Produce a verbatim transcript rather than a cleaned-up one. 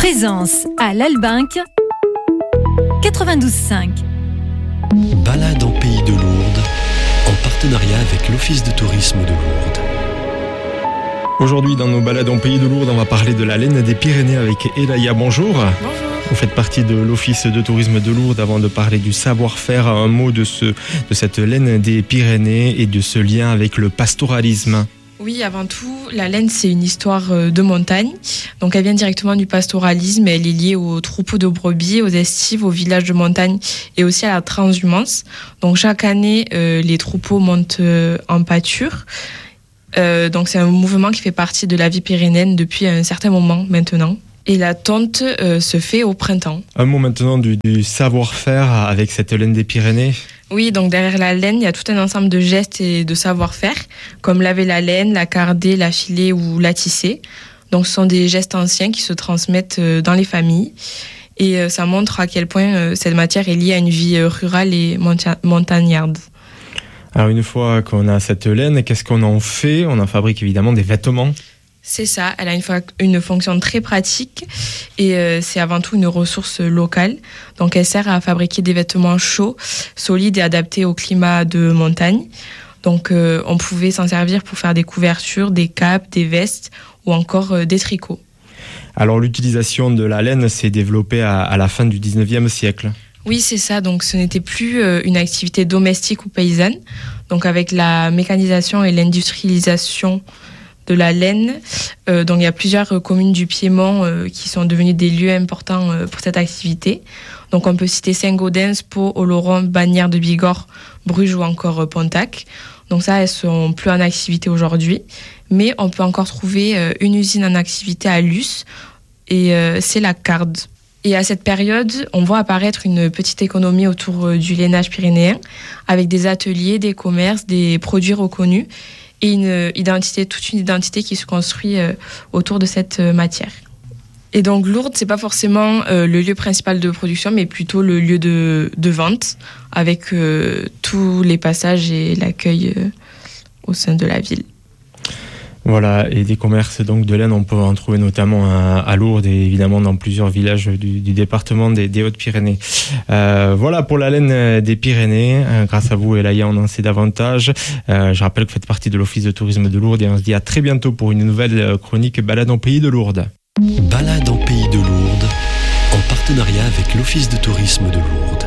Présence à l'Albinque quatre-vingt-douze cinq. Balade en Pays de Lourdes, en partenariat avec l'Office de tourisme de Lourdes. Aujourd'hui, dans nos balades en Pays de Lourdes, on va parler de la laine des Pyrénées avec Elaya. Bonjour. Bonjour. Vous faites partie de l'Office de tourisme de Lourdes. Avant de parler du savoir-faire, un mot de, ce, de cette laine des Pyrénées et de ce lien avec le pastoralisme. Oui, avant tout, la laine, c'est une histoire de montagne. Donc, elle vient directement du pastoralisme. Elle est liée aux troupeaux de brebis, aux estives, aux villages de montagne et aussi à la transhumance. Donc, chaque année, euh, les troupeaux montent euh, en pâture. Euh, donc, c'est un mouvement qui fait partie de la vie pyrénéenne depuis un certain moment maintenant. Et la tonte euh, se fait au printemps. Un mot maintenant du, du savoir-faire avec cette laine des Pyrénées. Oui, donc derrière la laine, il y a tout un ensemble de gestes et de savoir-faire, comme laver la laine, la carder, la filer ou la tisser. Donc ce sont des gestes anciens qui se transmettent dans les familles. Et ça montre à quel point cette matière est liée à une vie rurale et monta- montagnarde. Alors une fois qu'on a cette laine, qu'est-ce qu'on en fait ? On en fabrique évidemment des vêtements. C'est ça, elle a une, fa- une fonction très pratique et euh, c'est avant tout une ressource locale. Donc elle sert à fabriquer des vêtements chauds, solides et adaptés au climat de montagne. Donc euh, on pouvait s'en servir pour faire des couvertures, des capes, des vestes ou encore euh, des tricots. Alors l'utilisation de la laine s'est développée à, à la fin du dix-neuvième siècle. Oui, c'est ça. Donc ce n'était plus euh, une activité domestique ou paysanne. Donc avec la mécanisation et l'industrialisation de la laine. Euh, donc il y a plusieurs communes du Piémont euh, qui sont devenues des lieux importants euh, pour cette activité. Donc on peut citer Saint-Gaudens, Pau, Oloron, Bagnères de Bigorre, Bruges ou encore euh, Pontac. Donc ça, elles sont plus en activité aujourd'hui. Mais on peut encore trouver euh, une usine en activité à Luce et euh, c'est la Carde. Et à cette période, on voit apparaître une petite économie autour euh, du lainage pyrénéen avec des ateliers, des commerces, des produits reconnus et une identité, toute une identité qui se construit euh, autour de cette euh, matière. Et donc Lourdes, c'est pas forcément euh, le lieu principal de production, mais plutôt le lieu de, de vente, avec euh, tous les passages et l'accueil euh, au sein de la ville. Voilà, et des commerces donc de laine, on peut en trouver notamment à, à Lourdes et évidemment dans plusieurs villages du, du département des, des Hautes-Pyrénées. Euh, voilà pour la laine des Pyrénées. Euh, grâce à vous, Elaya, on en sait davantage. Euh, je rappelle que vous faites partie de l'Office de tourisme de Lourdes et on se dit à très bientôt pour une nouvelle chronique Balade en Pays de Lourdes. Balade en Pays de Lourdes, en partenariat avec l'Office de tourisme de Lourdes.